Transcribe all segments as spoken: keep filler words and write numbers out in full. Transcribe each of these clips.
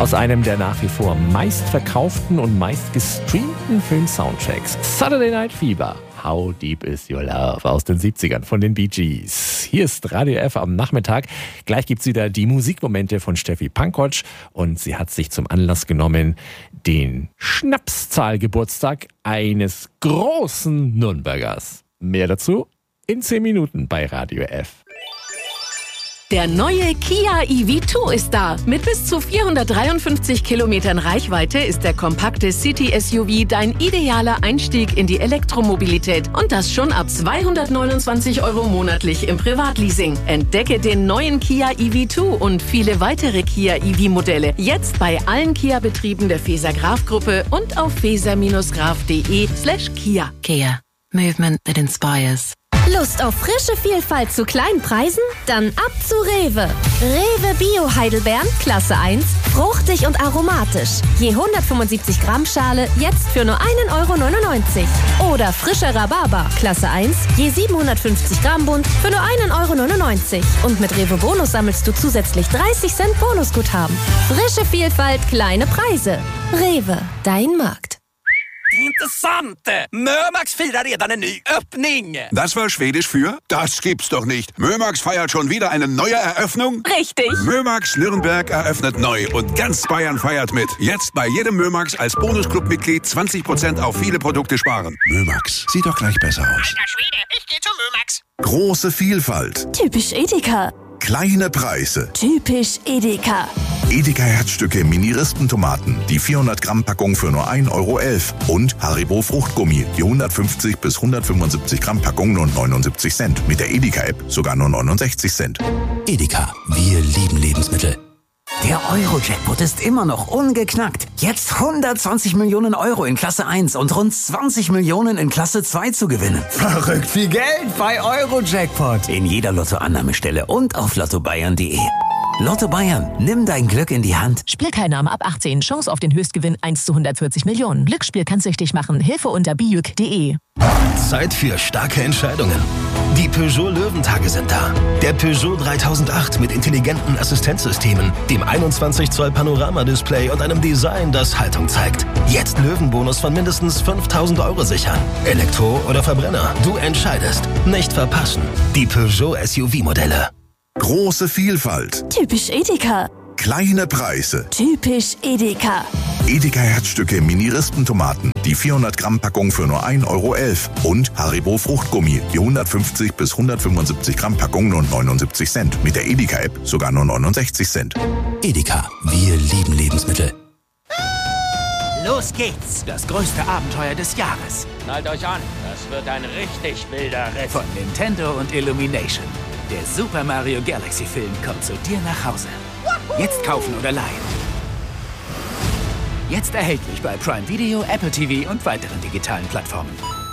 aus einem der nach wie vor meistverkauften und meistgestreamten Film-Soundtracks. Saturday Night Fever. How Deep Is Your Love aus den siebzigern von den Bee Gees. Hier ist Radio F am Nachmittag. Gleich gibt's wieder die Musikmomente von Steffi Pankoc und sie hat sich zum Anlass genommen, den Schnapszahlgeburtstag eines großen Nürnbergers. Mehr dazu in zehn Minuten bei Radio F. Der neue Kia E V zwei ist da. Mit bis zu vierhundertdreiundfünfzig Kilometern Reichweite ist der kompakte City-S U V dein idealer Einstieg in die Elektromobilität. Und das schon ab zweihundertneunundzwanzig Euro monatlich im Privatleasing. Entdecke den neuen Kia E V zwei und viele weitere Kia E V-Modelle jetzt bei allen Kia-Betrieben der Feser-Graf-Gruppe und auf feser-graf.de slash Kia. Kia. Movement that inspires. Lust auf frische Vielfalt zu kleinen Preisen? Dann ab zu Rewe. Rewe Bio Heidelbeeren, Klasse eins, fruchtig und aromatisch. Je hundertfünfundsiebzig Gramm Schale, jetzt für nur einen Euro neunundneunzig. Oder frischer Rhabarber, Klasse eins, je siebenhundertfünfzig Gramm Bund, für nur einen Euro neunundneunzig. Und mit Rewe Bonus sammelst du zusätzlich dreißig Cent Bonusguthaben. Frische Vielfalt, kleine Preise. Rewe, dein Markt. Intressant! Mömax firar redan en ny öppning. Das war Schwedisch für? Das gibt's doch nicht. Mömax feiert schon wieder eine neue Eröffnung? Richtig. Mömax Nürnberg eröffnet neu und ganz Bayern feiert mit. Jetzt bei jedem Mömax als Bonusclub-Mitglied zwanzig Prozent auf viele Produkte sparen. Mömax, sieht doch gleich besser aus. Alter Schwede, ich geh zu Mömax. Große Vielfalt. Typisch Edeka. Kleine Preise. Typisch Edeka. Edeka Herzstücke Mini-Rispentomaten. Die vierhundert Gramm Packung für nur ein Euro elf. Und Haribo Fruchtgummi. Die hundertfünfzig bis hundertfünfundsiebzig Gramm Packung nur neunundsiebzig Cent. Mit der Edeka-App sogar nur neunundsechzig Cent. Edeka. Wir lieben Lebensmittel. Der Euro-Jackpot ist immer noch ungeknackt. Jetzt hundertzwanzig Millionen Euro in Klasse eins und rund zwanzig Millionen in Klasse zwei zu gewinnen. Verrückt viel Geld bei Euro-Jackpot. In jeder Lottoannahmestelle und auf lotto bayern punkt de. Lotto Bayern, nimm dein Glück in die Hand. Spielteilnahme ab achtzehn. Chance auf den Höchstgewinn eins zu hundertvierzig Millionen. Glücksspiel kann süchtig machen. Hilfe unter bijuk punkt de. Zeit für starke Entscheidungen. Die Peugeot Löwentage sind da. Der Peugeot dreitausendacht mit intelligenten Assistenzsystemen, dem einundzwanzig Zoll Panoramadisplay und einem Design, das Haltung zeigt. Jetzt Löwenbonus von mindestens fünftausend Euro sichern. Elektro oder Verbrenner, du entscheidest. Nicht verpassen. Die Peugeot S U V-Modelle. Große Vielfalt. Typisch Edeka. Kleine Preise. Typisch Edeka. Edeka Herzstücke Mini-Rispentomaten. Die vierhundert Gramm Packung für nur ein Euro elf. Und Haribo Fruchtgummi. Die hundertfünfzig bis hundertfünfundsiebzig Gramm Packung nur neunundsiebzig Cent. Mit der Edeka-App sogar nur neunundsechzig Cent. Edeka. Wir lieben Lebensmittel. Los geht's. Das größte Abenteuer des Jahres. Schnallt euch an. Das wird ein richtig wilder Ritt. Von Nintendo und Illumination. Der Super Mario Galaxy Film kommt zu dir nach Hause. Jetzt kaufen oder leihen. Jetzt erhältlich bei Prime Video, Apple T V und weiteren digitalen Plattformen.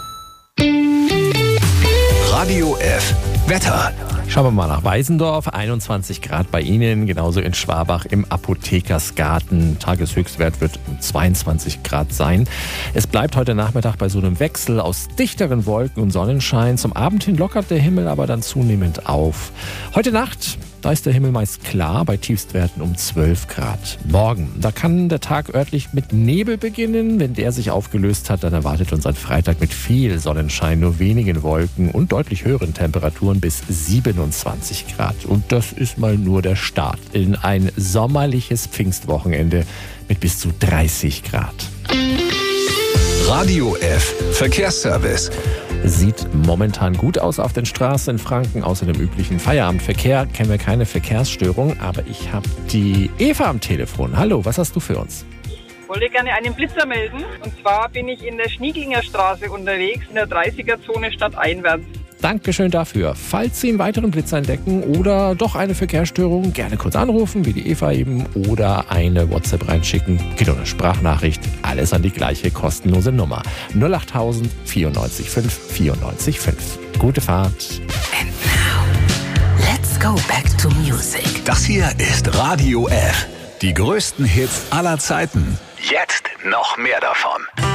Radio F. Wetter. Schauen wir mal nach Weisendorf. einundzwanzig Grad bei Ihnen, genauso in Schwabach im Apothekersgarten. Tageshöchstwert wird zweiundzwanzig Grad sein. Es bleibt heute Nachmittag bei so einem Wechsel aus dichteren Wolken und Sonnenschein. Zum Abend hin lockert der Himmel aber dann zunehmend auf. Heute Nacht, da ist der Himmel meist klar, bei Tiefstwerten um zwölf Grad. Morgen, da kann der Tag örtlich mit Nebel beginnen. Wenn der sich aufgelöst hat, dann erwartet uns ein Freitag mit viel Sonnenschein, nur wenigen Wolken und deutlich höheren Temperaturen bis siebenundzwanzig Grad. Und das ist mal nur der Start in ein sommerliches Pfingstwochenende mit bis zu dreißig Grad. Radio F. Verkehrsservice. Sieht momentan gut aus auf den Straßen in Franken. Außer dem üblichen Feierabendverkehr kennen wir keine Verkehrsstörung. Aber ich habe die Eva am Telefon. Hallo, was hast du für uns? Ich wollte gerne einen Blitzer melden. Und zwar bin ich in der Schnieglinger Straße unterwegs, in der dreißiger-Zone stadteinwärts. Dankeschön dafür. Falls Sie einen weiteren Blitzer entdecken oder doch eine Verkehrsstörung, gerne kurz anrufen, wie die Eva eben, oder eine WhatsApp reinschicken. Geht um eine Sprachnachricht. Alles an die gleiche kostenlose Nummer. null achttausend vierundneunzig fünf vierundneunzig fünf. Gute Fahrt. And now, let's go back to music. Das hier ist Radio F. Die größten Hits aller Zeiten. Jetzt noch mehr davon.